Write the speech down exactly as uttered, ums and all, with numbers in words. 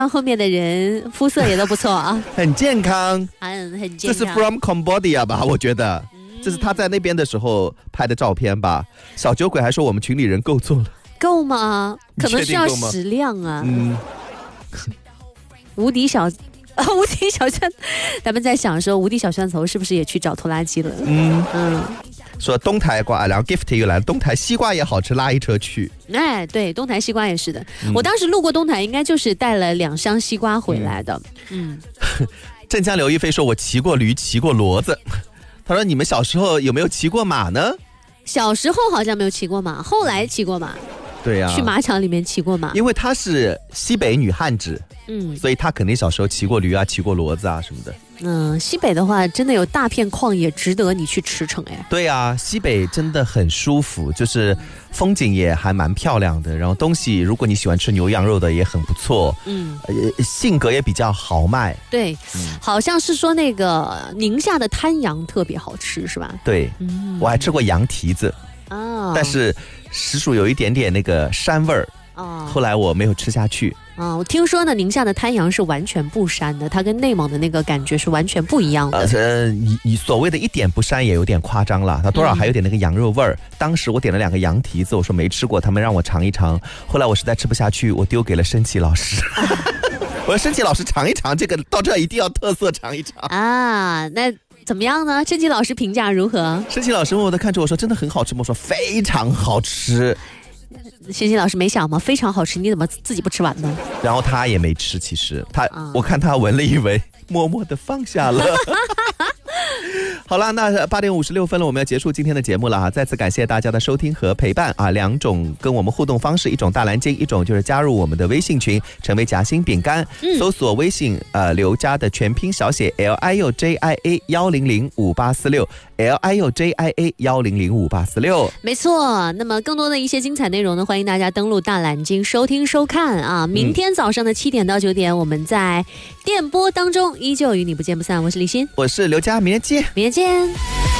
后面的人肤色也都不错啊， 很健康， 很很健康。 这是 from Cambodia 吧？我觉得。这是他在那边的时候拍的照片吧？小酒鬼还说我们群里人够做了， 够吗？可能需要食量啊。 嗯， 无敌小，啊、无敌小蒜，咱们在想说，无敌小蒜头是不是也去找拖拉机了？ 嗯嗯。 说东台瓜，然后 gift 又来了，东台西瓜也好吃，拉一车去。 哎，对，东台西瓜也是的。嗯、我当时路过东台，应该就是带了两箱西瓜回来的。嗯。 嗯镇江刘亦菲说：“我骑过驴，骑过骡子。”他说：“你们小时候有没有骑过马呢？” 小时候好像没有骑过马，后来骑过马。 对呀、啊， 去马场里面骑过马。 因为她是西北女汉子， 嗯， 所以她肯定小时候骑过驴啊，骑过骡子啊什么的。 嗯，西北的话真的有大片旷野值得你去驰骋哎。 对啊，西北真的很舒服，就是风景也还蛮漂亮的，然后东西如果你喜欢吃牛羊肉的也很不错。嗯、呃，性格也比较豪迈。 对、嗯，好像是说那个宁夏的滩羊特别好吃是吧？ 对，嗯、我还吃过羊蹄子啊，但是实属有一点点那个膻味儿。哦，后来我没有吃下去。 啊、哦，我听说呢，宁夏的滩羊是完全不膻的，它跟内蒙的那个感觉是完全不一样的。 呃，你你所谓的一点不膻也有点夸张了，它多少还有点那个羊肉味儿。嗯、当时我点了两个羊蹄子，我说没吃过，他们让我尝一尝。后来我实在吃不下去，我丢给了申奇老师。我说申奇老师尝一尝，这个到这一定要特色尝一尝啊。那怎么样呢？申奇老师评价如何？ 申奇老师默默地看着我说：“真的很好吃吗？”我说：“非常好吃。” 申奇老师没想吗？非常好吃，你怎么自己不吃完呢？ 然后他也没吃，其实他、嗯、我看他闻了一闻，默默地放下了。好了，那八点五十六分了，我们要结束今天的节目了哈。再次感谢大家的收听和陪伴啊！两种跟我们互动方式，一种大蓝鲸，一种就是加入我们的微信群，成为夹心饼干。嗯、搜索微信呃刘家的全拼小写 L I U J I A 幺零零五八四六 L I U J I A 幺零零五八四六。 没错，那么更多的一些精彩内容呢，欢迎大家登录大蓝鲸收听收看啊！明天早上的七点到九点，我们在电波当中依旧与你不见不散。我是李欣， 我是刘佳，明天见， 明天见。